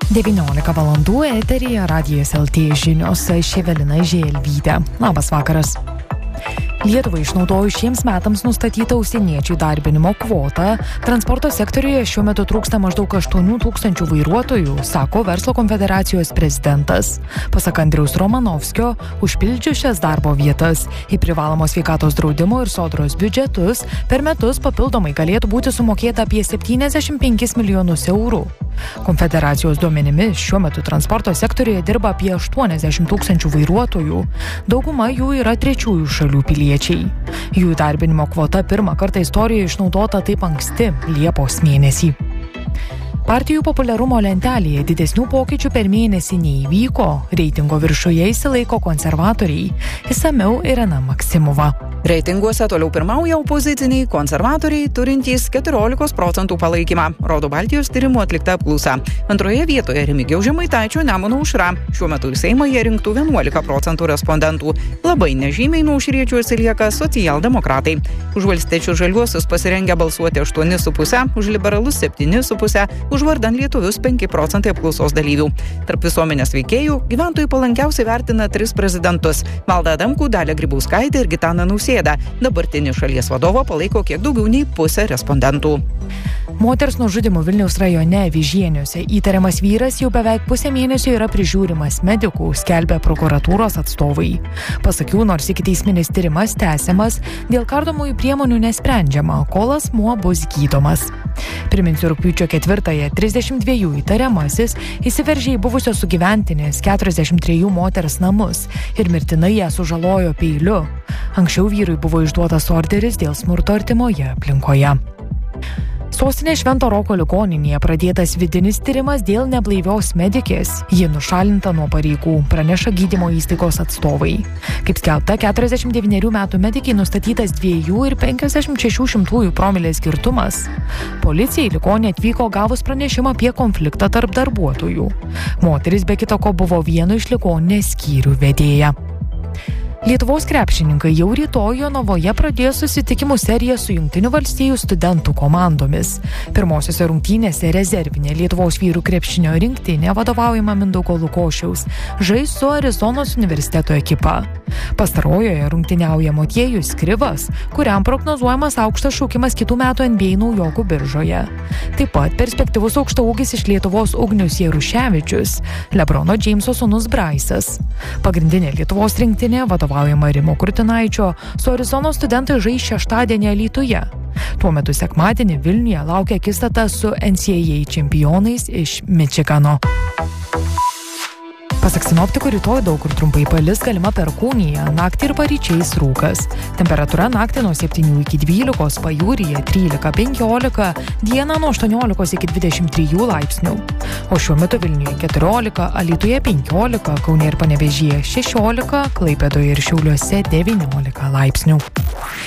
19 valandų eteryje Radijas LT žinios, aš Evelina Želvytė. Labas vakaras. Lietuvai išnaudojus šiems metams nustatytą užsieniečių darbinimo kvotą, transporto sektoriuje šiuo metu trūksta maždaug 8 000 vairuotojų, sako Verslo konfederacijos prezidentas. Pasak Andriaus Romanovskio, užpildžius šias darbo vietas į privalomos sveikatos draudimo ir sodros biudžetus per metus papildomai galėtų būti sumokėta apie 75 milijonus eurų. Konfederacijos duomenimis šiuo metu transporto sektoriuje dirba apie 80 000 vairuotojų. Dauguma jų yra trečiųjų šalių piliečiai. Jų darbinimo kvota pirmą kartą istorijoje išnaudota taip anksti, Liepos mėnesį. Partijų populiarumo lentelėje didesnių pokyčių per mėnesį neįvyko, reitingo viršuje išsilaiko konservatoriai. Išsamiau Irena Maksimova. Reitinguose toliau pirmauja opoziciniai konservatoriai, turintys 14% palaikymą, rodo Baltijos tyrimų atlikta apklausa. Antroje vietoje Remigijaus Žemaitaičio Nemuno aušra. Šiuo metu į Seimą jie rinktų 11% respondentų. Labai nežymiai nuo aušriečių atsilieka socialdemokratai. Už valstiečius žaliuosius pasirengę balsuoti 8,5%, už liberalus 7,5%, už vardan lietuvius 5% apklausos dalyvių. Tarp visuomenės veikėjų gyventojai palankiausiai vertina 3 prezidentus – Valdą Adamkų, Dalią Grybauskaitę ir Gitaną Nausėdą. Dabartinį šalies vadovą palaiko kiek daugiau nei pusė respondentų. Moters nužudymu Vilniaus rajone Vyžieniuose įtariamas vyras jau beveik pusę mėnesio yra prižiūrimas medikų, skelbia prokuratūros atstovai. Pasak jų, nors ikiteisminis tyrimas tęsiamas, dėl kardomųjų priemonių nesprendžiama, kol asmuo bus gydomas. Priminsiu, rugpjūčio 4-ąją 32 įtariamasis įsiveržė į buvusios sugyventinės 43 moters namus ir mirtinai ją sužalojo peiliu. Anksčiau vyrui buvo išduotas orderis dėl smurto artimoje aplinkoje. Sostinės Švento Roko ligoninėje pradėtas vidinis tyrimas dėl neblaivios medikės. Ji nušalinta nuo pareigų, praneša gydymo įstaigos atstovai. Kaip skelbta, 49 metų medikai nustatytas 2,56 promilės girtumas. Policija į ligoninę atvyko gavus pranešimą apie konfliktą tarp darbuotojų. Moteris be kita ko buvo vieno iš ligoninės skyrių vedėja. Lietuvos krepšininkai jau rytoj Jonavoje pradėjo susitikimų seriją su Jungtinių valstijų studentų komandomis. Pirmosiose rungtynėse rezervinė Lietuvos vyrų krepšinio rinktinė vadovaujama Mindaugo Lukošiaus žais su Arizonos universiteto ekipa. Pastarojoje rungtyniauja Motiejus Krivas, kuriam prognozuojamas aukštas šaukimas kitų metų NBA naujokų biržoje. Taip pat perspektyvus aukštaūgis iš Lietuvos Ugnius Jaruševičius, Lebrono Džeimso sūnus Braisas. Pagrindinė Lietuvos rinktinė vadovaujama Rimo Kurtinaičio su Arizonos studentai žais šeštadienį Alytuje. Tuo metu sekmadienį Vilniuje laukia akistata su NCAA čempionais iš Mičigano. Pasak sinoptikų, rytoj daug kur trumpai palis, galima perkūnija, naktį ir paryčiais rūkas. Temperatūra naktį nuo 7 iki 12, pajūryje 13-15, dieną nuo 18 iki 23 laipsnių. O šiuo metu Vilniuje 14, Alytuje 15, Kaune ir Panevėžyje 16, Klaipėdoje ir Šiauliuose 19 laipsnių.